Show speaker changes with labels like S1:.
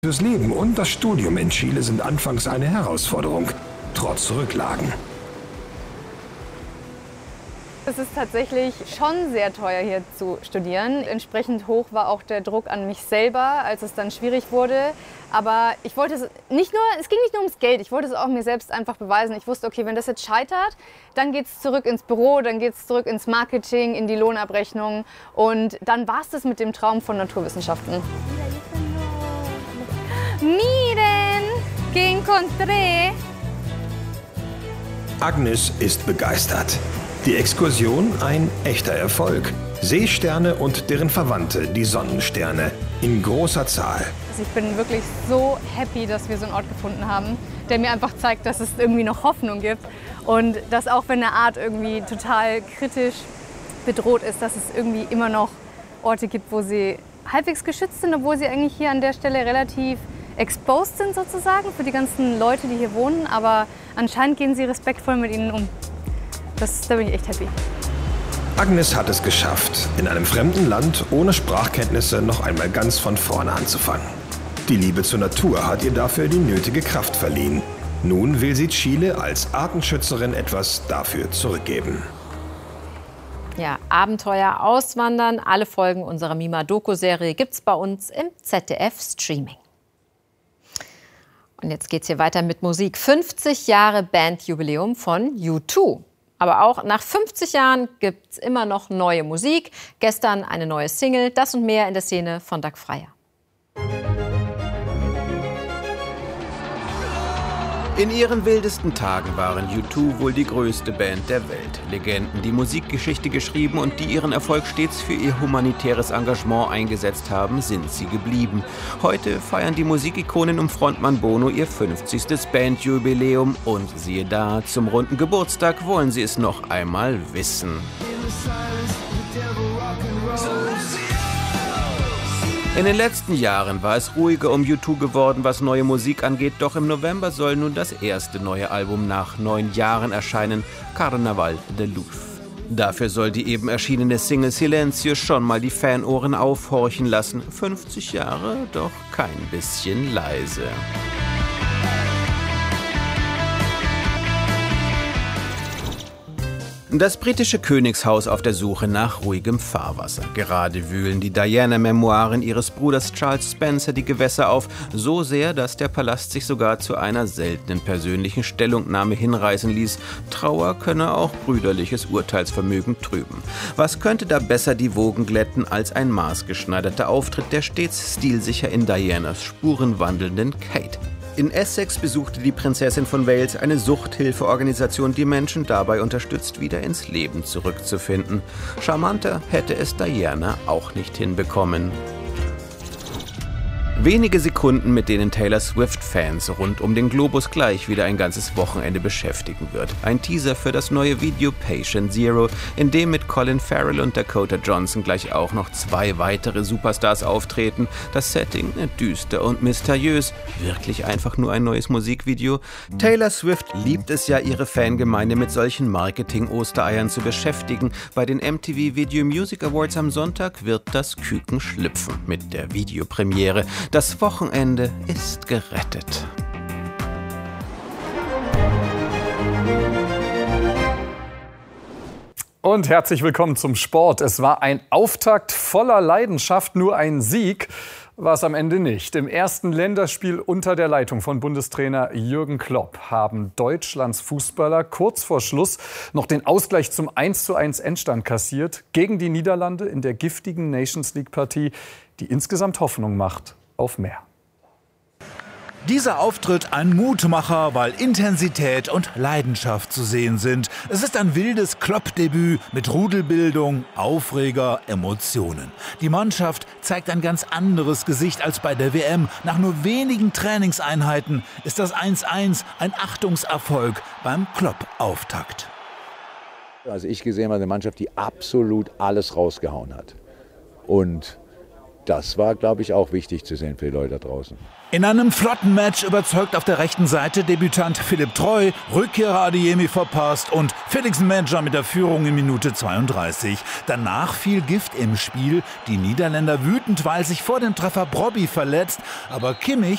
S1: Fürs Leben und das Studium in Chile sind anfangs eine Herausforderung, trotz Rücklagen.
S2: Es ist tatsächlich schon sehr teuer, hier zu studieren. Entsprechend hoch war auch der Druck an mich selber, als es dann schwierig wurde. Aber ich wollte es nicht nur, es ging nicht nur ums Geld, ich wollte es auch mir selbst einfach beweisen. Ich wusste, okay, wenn das jetzt scheitert, dann geht es zurück ins Büro, dann geht es zurück ins Marketing, in die Lohnabrechnung. Und dann war es das mit dem Traum von Naturwissenschaften. Miren, que encontré.
S1: Agnes ist begeistert. Die Exkursion ein echter Erfolg. Seesterne und deren Verwandte, die Sonnensterne, in großer Zahl.
S2: Also ich bin wirklich so happy, dass wir so einen Ort gefunden haben, der mir einfach zeigt, dass es irgendwie noch Hoffnung gibt. Und dass auch wenn eine Art irgendwie total kritisch bedroht ist, dass es irgendwie immer noch Orte gibt, wo sie halbwegs geschützt sind, obwohl sie eigentlich hier an der Stelle relativ exposed sind sozusagen für die ganzen Leute, die hier wohnen. Aber anscheinend gehen sie respektvoll mit ihnen um. Da bin ich echt happy.
S1: Agnes hat es geschafft, in einem fremden Land ohne Sprachkenntnisse noch einmal ganz von vorne anzufangen. Die Liebe zur Natur hat ihr dafür die nötige Kraft verliehen. Nun will sie Chile als Artenschützerin etwas dafür zurückgeben.
S3: Ja, Abenteuer auswandern. Alle Folgen unserer Mima-Doku-Serie gibt's bei uns im ZDF-Streaming. Und jetzt geht's hier weiter mit Musik. 50 Jahre Bandjubiläum von U2. Aber auch nach 50 Jahren gibt's immer noch neue Musik. Gestern eine neue Single. Das und mehr in der Szene von Dag Freier.
S4: In ihren wildesten Tagen waren U2 wohl die größte Band der Welt. Legenden, die Musikgeschichte geschrieben und die ihren Erfolg stets für ihr humanitäres Engagement eingesetzt haben, sind sie geblieben. Heute feiern die Musikikonen um Frontmann Bono ihr 50. Bandjubiläum und siehe da, zum runden Geburtstag wollen sie es noch einmal wissen. In den letzten Jahren war es ruhiger um U2 geworden, was neue Musik angeht, doch im November soll nun das erste neue Album nach 9 Jahren erscheinen, Carnaval de Luz. Dafür soll die eben erschienene Single Silencio schon mal die Fanohren aufhorchen lassen. 50 Jahre, doch kein bisschen leise. Das britische Königshaus auf der Suche nach ruhigem Fahrwasser. Gerade wühlen die Diana-Memoiren ihres Bruders Charles Spencer die Gewässer auf, so sehr, dass der Palast sich sogar zu einer seltenen persönlichen Stellungnahme hinreißen ließ. Trauer könne auch brüderliches Urteilsvermögen trüben. Was könnte da besser die Wogen glätten als ein maßgeschneiderter Auftritt der stets stilsicher in Dianas Spuren wandelnden Kate? In Essex besuchte die Prinzessin von Wales eine Suchthilfeorganisation, die Menschen dabei unterstützt, wieder ins Leben zurückzufinden. Charmanter hätte es Diana auch nicht hinbekommen. Wenige Sekunden, mit denen Taylor Swift-Fans rund um den Globus gleich wieder ein ganzes Wochenende beschäftigen wird. Ein Teaser für das neue Video Patient Zero, in dem mit Colin Farrell und Dakota Johnson gleich auch noch 2 weitere Superstars auftreten. Das Setting düster und mysteriös. Wirklich einfach nur ein neues Musikvideo? Taylor Swift liebt es ja, ihre Fangemeinde mit solchen Marketing-Ostereiern zu beschäftigen. Bei den MTV Video Music Awards am Sonntag wird das Küken schlüpfen mit der Videopremiere. Das Wochenende ist gerettet.
S5: Und herzlich willkommen zum Sport. Es war ein Auftakt voller Leidenschaft, nur ein Sieg war es am Ende nicht. Im ersten Länderspiel unter der Leitung von Bundestrainer Jürgen Klopp haben Deutschlands Fußballer kurz vor Schluss noch den Ausgleich zum 1:1 Endstand kassiert gegen die Niederlande in der giftigen Nations League-Partie, die insgesamt Hoffnung macht auf mehr.
S6: Dieser Auftritt ein Mutmacher, weil Intensität und Leidenschaft zu sehen sind. Es ist ein wildes Klopp-Debüt mit Rudelbildung, Aufreger, Emotionen. Die Mannschaft zeigt ein ganz anderes Gesicht als bei der WM. Nach nur wenigen Trainingseinheiten ist das 1:1 ein Achtungserfolg beim Klopp-Auftakt.
S7: Also ich gesehen habe eine Mannschaft, die absolut alles rausgehauen hat. Und das war, glaube ich, auch wichtig zu sehen für die Leute da draußen.
S6: In einem flotten Match überzeugt auf der rechten Seite Debütant Philipp Treu, Rückkehrer Adeyemi verpasst und Felix Manager mit der Führung in Minute 32. Danach fiel Gift im Spiel. Die Niederländer wütend, weil sich vor dem Treffer Brobby verletzt. Aber Kimmich